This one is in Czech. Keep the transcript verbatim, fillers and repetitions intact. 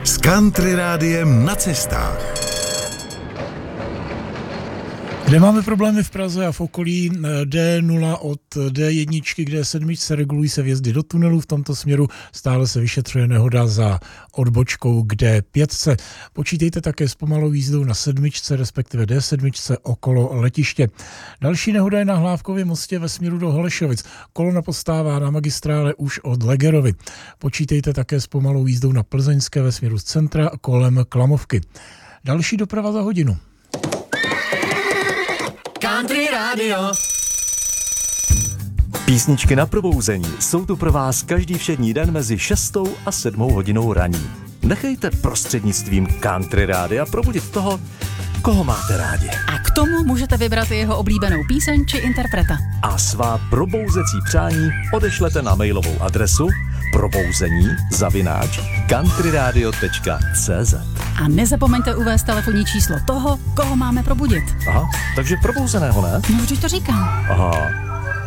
S Country Rádiem na cestách. Kde máme problémy v Praze a v okolí? D nula od D jedna k D sedm se regulují se vjezdy do tunelu. V tomto směru stále se vyšetřuje nehoda za odbočkou k D pět. Počítejte také s pomalou jízdou na sedmičce, respektive D sedm okolo letiště. Další nehoda je na Hlávkově mostě ve směru do Holešovic. Kolona postává na magistrále už od Legerovy. Počítejte také s pomalou jízdou na Plzeňské ve směru z centra kolem Klamovky. Další doprava za hodinu. Country Radio. Písničky na probouzení jsou tu pro vás každý všední den mezi šestou a sedmou hodinou raní. Nechejte prostřednictvím Country Rádia probudit toho, koho máte rádi. A k tomu můžete vybrat jeho oblíbenou píseň či interpreta. A svá probouzecí přání odešlete na mailovou adresu probouzení zavináč countryradio tečka cé zet. A nezapomeňte uvést telefonní číslo toho, koho máme probudit. Aha, takže probouzeného, ne? No, vždyť to říkám. Aha,